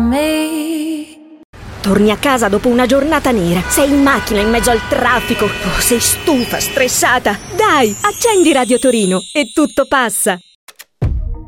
me. Torni a casa dopo una giornata nera. Sei in macchina in mezzo al traffico. Sei stufa, stressata. Dai, accendi Radio Torino e tutto passa.